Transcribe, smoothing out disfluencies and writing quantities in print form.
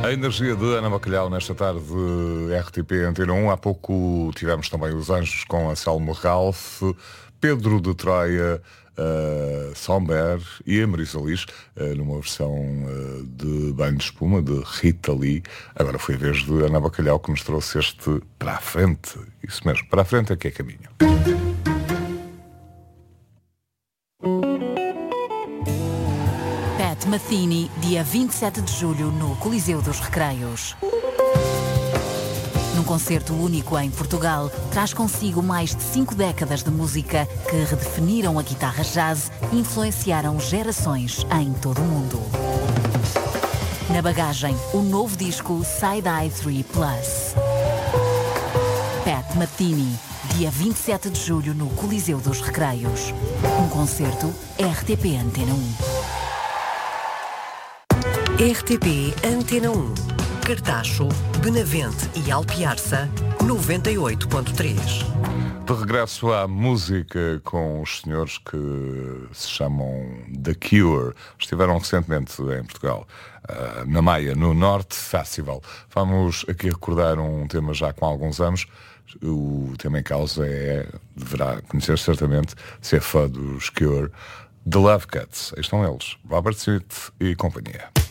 A energia de Ana Bacalhau nesta tarde de RTP Antena 1. Há pouco tivemos também os Anjos com Anselmo Ralph, Pedro de Troia, Somber e a Marisa Liz, numa versão de Banho de Espuma, de Rita Lee. Agora foi a vez de Ana Bacalhau que nos trouxe este Para a Frente. Isso mesmo, para a frente é que é caminho. Pat Metheny, dia 27 de julho, no Coliseu dos Recreios. Num concerto único em Portugal, traz consigo mais de 5 décadas de música que redefiniram a guitarra jazz e influenciaram gerações em todo o mundo. Na bagagem, o novo disco Side Eye 3 Plus. Pat Metheny, dia 27 de julho, no Coliseu dos Recreios. Um concerto RTP Antena 1. RTP Antena 1. Cartacho, Benavente e Alpiarça, 98.3. De regresso à música com os senhores que se chamam The Cure. Estiveram recentemente em Portugal, na Maia, no Norte Festival. Vamos aqui recordar um tema já com alguns anos. O tema em causa deverá conhecer certamente, se é fã dos Cure, The Love Cuts. Aí estão eles, Robert Smith e companhia.